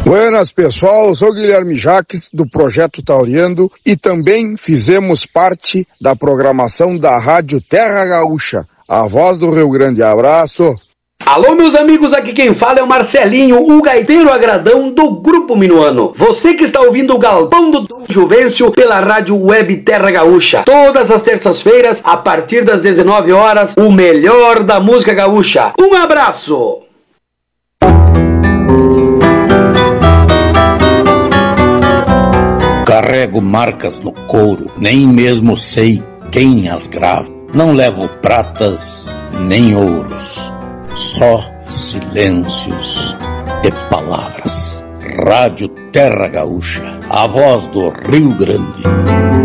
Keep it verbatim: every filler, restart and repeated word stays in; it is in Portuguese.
Buenas, pessoal, sou Guilherme Jaques, do Projeto Tauriando, e também fizemos parte da programação da Rádio Terra Gaúcha, a voz do Rio Grande. Abraço! Alô, meus amigos, aqui quem fala é o Marcelinho, o gaiteiro agradão do Grupo Minuano. Você que está ouvindo o Galpão do Dom Juvencio pela Rádio Web Terra Gaúcha. Todas as terças-feiras, a partir das dezenove horas, o melhor da música gaúcha. Um abraço! Carrego marcas no couro, nem mesmo sei quem as grava. Não levo pratas nem ouros, só silêncios e palavras. Rádio Terra Gaúcha, a voz do Rio Grande.